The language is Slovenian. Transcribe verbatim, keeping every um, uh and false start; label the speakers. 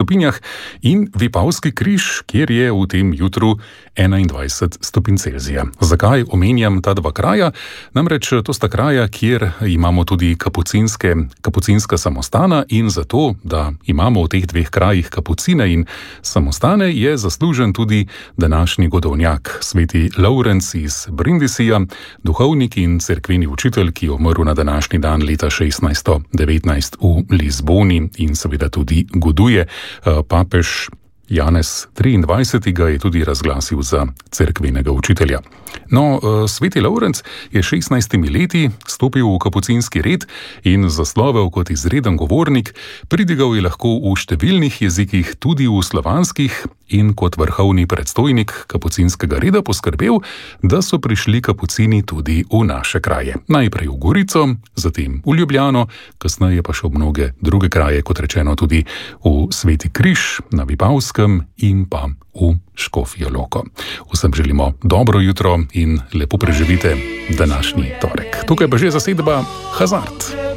Speaker 1: stopinjah, in Vipavski križ, kjer je v tem jutru enaindvajset stopinj Celzija. Zakaj omenjam ta dva kraja? Namreč to sta kraja, kjer imamo tudi kapucinske, kapucinska samostana, in zato, da imamo v teh dveh krajih kapucine in samostane, je zaslužen tudi današnji godovnjak, sveti Lovrenc iz Brindisija, duhovnik in cerkveni učitelj, ki je umrl na današnji dan leta šestnajststo devetnajst v Lizboni in seveda tudi goduje. Papež Janez triindvajseti ga je tudi razglasil za cerkvenega učitelja. No, sveti Lovrenc je šestnajstimi leti stopil v kapucinski red in zaslovel kot izreden govornik, pridigal je lahko v številnih jezikih, tudi v slovanskih, in kot vrhovni predstojnik kapucinskega reda poskrbel, da so prišli kapucini tudi v naše kraje. Najprej v Gorico, zatem v Ljubljano, kasneje pa še v mnoge druge kraje, kot rečeno tudi v Sveti Križ na Vipavskem in pa v Škofjo Loko. Vsem želimo dobro jutro in lepo preživite današnji torek. Tukaj pa že zasedba Hazard.